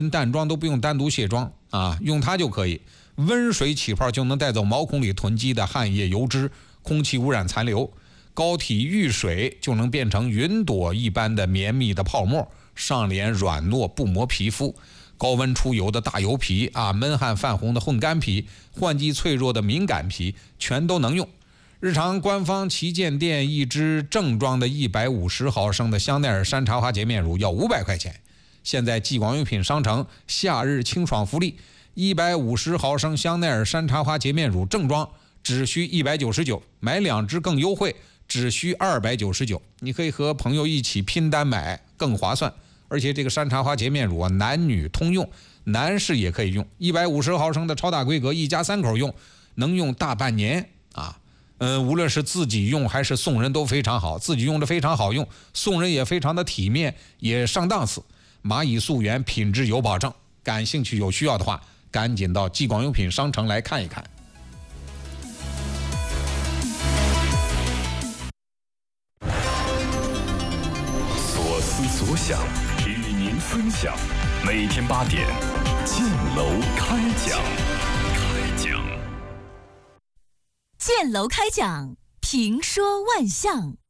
淡妆都不用单独卸妆啊，用它就可以。温水起泡就能带走毛孔里囤积的汗液、油脂、空气污染残留。高体遇水就能变成云朵一般的绵密的泡沫，上脸软糯不磨皮肤。高温出油的大油皮啊，闷汗泛红的混干皮，换季脆弱的敏感皮，全都能用。日常官方旗舰店一支正装的150毫升的香奈儿山茶花洁面乳要500块钱，现在济广用品商城夏日清爽福利，150毫升香奈儿山茶花洁面乳正装只需199，买2支更优惠，只需299。你可以和朋友一起拼单买，更划算。而且这个山茶花洁面乳啊，男女通用，男士也可以用。150毫升的超大规格，一家3口用，能用大半年啊。无论是自己用还是送人都非常好，自己用着非常好用，送人也非常的体面，也上档次。蚂蚁溯源，品质有保证。感兴趣有需要的话，赶紧到济广用品商城来看一看。 所思所想，与您分享。每天8点，建楼开讲。 建楼开讲，评说万象。